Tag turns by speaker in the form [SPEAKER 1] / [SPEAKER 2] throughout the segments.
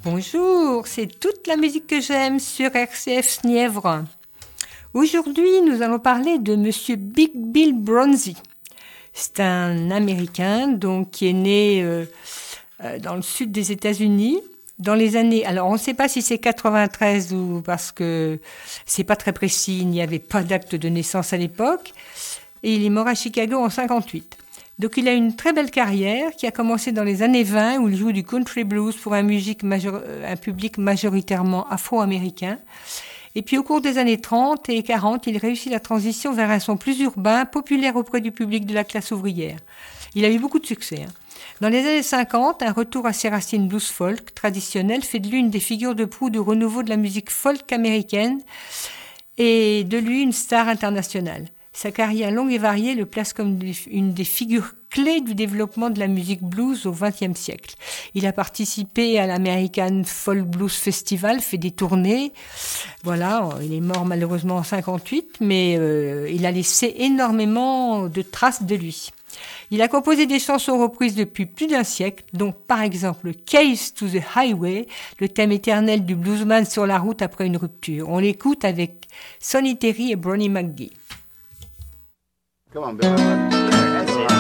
[SPEAKER 1] Bonjour, c'est toute la musique que j'aime sur RCF Nièvre. Aujourd'hui, nous allons parler de Monsieur Big Bill Broonzy. C'est un Américain donc qui est né dans le sud des États-Unis dans les années. Alors, on ne sait pas si c'est 93 ou parce que c'est pas très précis. Il n'y avait pas d'acte de naissance à l'époque. Et il est mort à Chicago en 58. Donc il a une très belle carrière qui a commencé dans les années 20 où il joue du country blues pour un public majoritairement afro-américain. Et puis au cours des années 30 et 40, il réussit la transition vers un son plus urbain, populaire auprès du public de la classe ouvrière. Il a eu beaucoup de succès. Dans les années 50, un retour à ses racines blues folk traditionnelles fait de lui une des figures de proue du renouveau de la musique folk américaine et de lui une star internationale. Sa carrière longue et variée le place comme une des figures clés du développement de la musique blues au XXe siècle. Il a participé à l'American Folk Blues Festival, fait des tournées. Voilà, il est mort malheureusement en 58, mais il a laissé énormément de traces de lui. Il a composé des chansons reprises depuis plus d'un siècle, dont par exemple Case to the Highway, le thème éternel du bluesman sur la route après une rupture. On l'écoute avec Sonny Terry et Brownie McGhee.
[SPEAKER 2] Come on, Bill. That's it.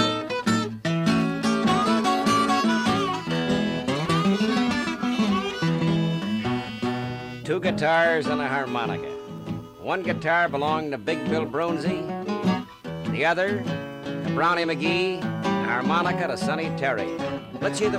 [SPEAKER 3] Two guitars and a harmonica. One guitar belonged to Big Bill Broonzy, the other to Brownie McGhee, a harmonica to Sonny Terry. Let's hear the